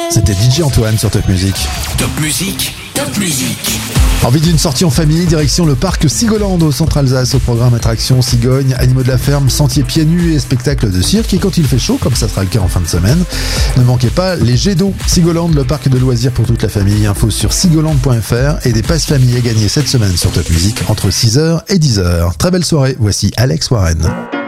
C'était DJ Antoine sur Top Music. Top Music, Top Music. Envie d'une sortie en famille, direction le parc Sigoland au centre Alsace, au programme attractions, cigognes, animaux de la ferme, sentiers pieds nus et spectacles de cirque. Et quand il fait chaud, comme ça sera le cas en fin de semaine, ne manquez pas les jets d'eau. Sigoland, le parc de loisirs pour toute la famille. Info sur sigoland.fr et des passes famille à gagner cette semaine sur Top Music entre 6h et 10h. Très belle soirée, voici Alex Warren.